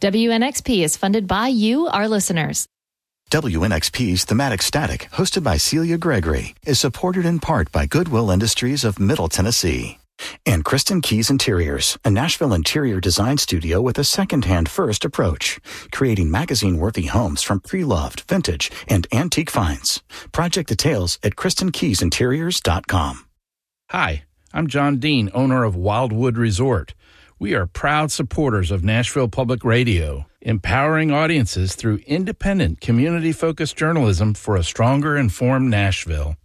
WNXP is funded by you, our listeners. WNXP's Thematic Static, hosted by Celia Gregory, is supported in part by Goodwill Industries of Middle Tennessee. And Kristen Keys Interiors, a Nashville interior design studio with a second-hand first approach, creating magazine-worthy homes from pre-loved, vintage, and antique finds. Project details at KristenKeysInteriors.com. Hi, I'm John Dean, owner of Wildwood Resort. We are proud supporters of Nashville Public Radio, empowering audiences through independent, community-focused journalism for a stronger, informed Nashville.